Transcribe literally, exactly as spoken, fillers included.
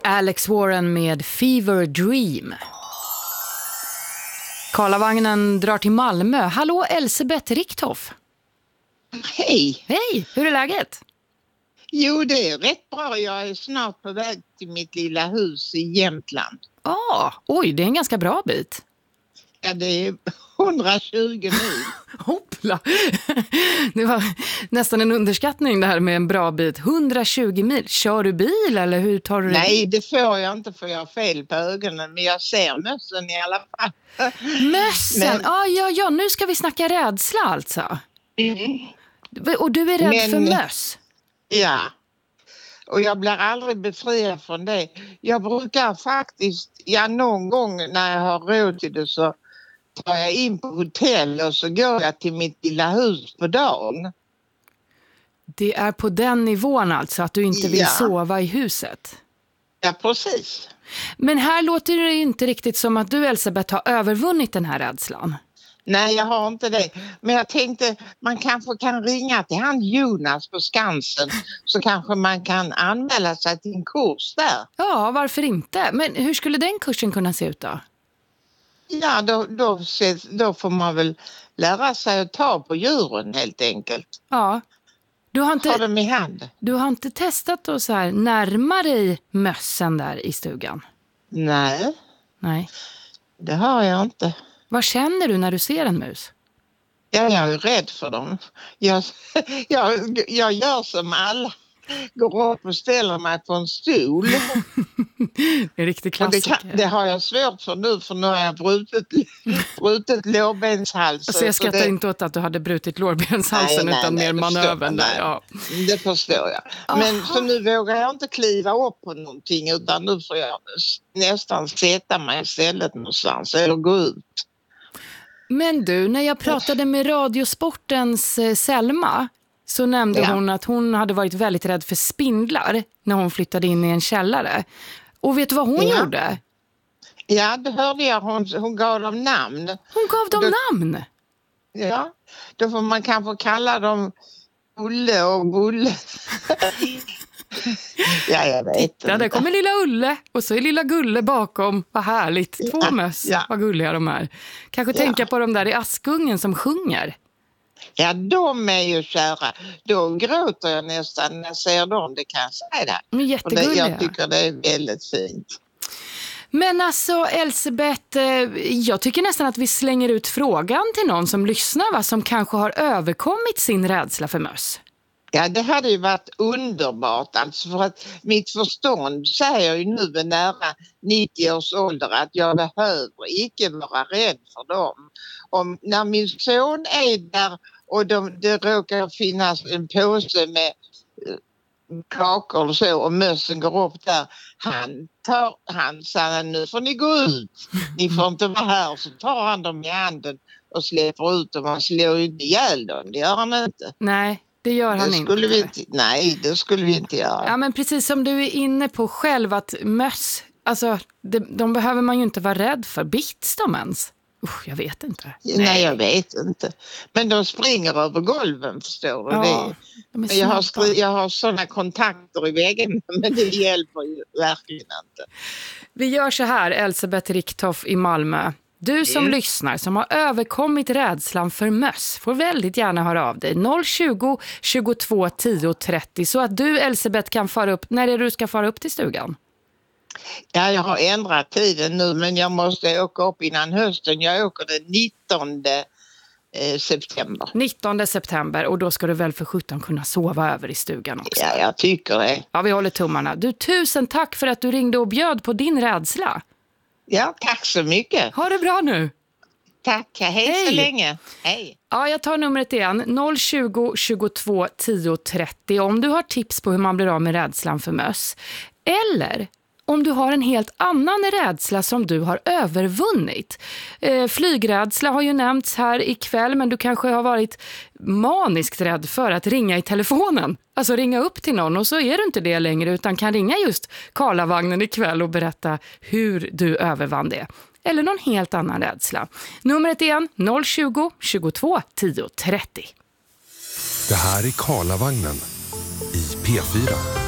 Alex Warren med Fever Dream. Karlavagnen drar till Malmö. Hallå Elsebeth Richthoff. Hej. Hej, hur är läget? Jo, det är rätt bra. Jag är snart på väg till mitt lilla hus i Jämtland. Ja, ah, oj, det är en ganska bra bit. Ja, det är hundratjugo mil. Hoppla! Det var nästan en underskattning det här med en bra bit. hundratjugo mil. Kör du bil eller hur tar du det? Nej, det får jag inte för jag har fel på ögonen. Men jag ser mössen i alla fall. Mössen? Men... Ah, ja, ja, nu ska vi snacka rädsla alltså. Mm. Och du är rädd men... för möss? Ja. Och jag blir aldrig befriad från det. Jag brukar faktiskt, ja någon gång när jag har råd till det så tar jag in på hotell och så går jag till mitt lilla hus på dagen. Det är på den nivån alltså att du inte vill ja. sova i huset? Ja, precis. Men här låter det inte riktigt som att du, Elsebeth, har övervunnit den här rädslan. Nej, jag har inte det. Men jag tänkte, man kanske kan ringa till han Jonas på Skansen så kanske man kan anmäla sig till en kurs där. Ja, varför inte? Men hur skulle den kursen kunna se ut då? Ja, då, då, då får man väl lära sig att ta på djuren helt enkelt. Ja. Du har inte, ha dem i hand. Du har inte testat att så här närma dig mössen där i stugan? Nej. Nej. Det har jag inte. Vad känner du när du ser en mus? Ja, jag är rädd för dem. Jag, jag, jag gör som alla. Går upp och ställer mig på en stol. Det är riktigt klassiker. Det, kan, det har jag svårt för nu för nu har jag brutit, brutit lårbenshalsen. Alltså jag skrattar det... inte åt att du hade brutit lårbenshalsen nej, utan nej, mer manövern där. Ja. Det förstår jag. Men aha. Så nu vågar jag inte kliva upp på någonting utan nu får jag nästan sätta mig istället någonstans eller gå ut. Men du, när jag pratade med Radiosportens eh, Selma så nämnde ja. hon att hon hade varit väldigt rädd för spindlar när hon flyttade in i en källare. Och vet du vad hon ja. gjorde? Ja, det hörde jag. Hon, hon gav dem namn. Hon gav dem då, namn? Ja, då får man kanske kalla dem Ulle och Bulle. Ja, jag vet inte. Ja, där kommer lilla Ulle och så är lilla Gulle bakom. Vad härligt. Två ja, möss. Ja. Vad gulliga de är. Kanske ja. tänka på de där i Askungen som sjunger. Ja, de är ju kära. Då gråter jag nästan när jag ser dem, det kan jag säga det. Men jättegulliga. Jag tycker det är väldigt fint. Men alltså, Elsebeth, jag tycker nästan att vi slänger ut frågan till någon som lyssnar, va, som kanske har överkommit sin rädsla för möss. Ja, det hade ju varit underbart alltså för att mitt förstånd säger ju nu vid nära nittio års ålder att jag behöver icke vara rädd för dem. Om, när min son är där och de, det råkar finnas en påse med eh, kakor och så och mössen går upp där, han tar, han säger nu får ni gå ut, ni får inte vara här, så tar han dem i handen och släpper ut dem, han slår ju inte ihjäl dem, det gör han inte. Nej. Det gör han det inte. Vi inte. Nej, det skulle vi inte göra. Ja, men precis som du är inne på själv att möss, alltså de, de behöver man ju inte vara rädd för. Bits de ens? Usch, jag vet inte. Nej. Nej, jag vet inte. Men de springer över golven, förstår du. Ja, de är jag, har, jag har sådana kontakter i väggen, men det hjälper ju verkligen inte. Vi gör så här, Elsebeth Richthoff i Malmö. Du som mm. lyssnar, som har överkommit rädslan för möss, får väldigt gärna höra av dig. noll tjugo, tjugotvå, tio, trettio så att du, Elsebeth, kan fara upp. När är det du ska fara upp till stugan? Ja, jag har ändrat tiden nu, men jag måste åka upp innan hösten. Jag åker den nittonde september. nittonde september, och då ska du väl för sjutton kunna sova över i stugan också? Ja, jag tycker det. Ja, vi håller tummarna. Du, tusen tack för att du ringde och bjöd på din rädsla. Ja, tack så mycket. Ha det bra nu. Tack, hej, hej. Så länge. Hej. Ja, jag tar numret igen. noll tjugo, tjugotvå, tio, trettio om du har tips på hur man blir av med rädslan för möss. Eller om du har en helt annan rädsla som du har övervunnit. Eh, flygrädsla har ju nämnts här ikväll, men du kanske har varit maniskt rädd för att ringa i telefonen. Alltså ringa upp till någon, och så är du inte det längre utan kan ringa just Karlavagnen ikväll och berätta hur du övervann det. Eller någon helt annan rädsla. Numret igen noll tjugo, tjugotvå, tio, trettio. Det här är Karlavagnen i P fyra.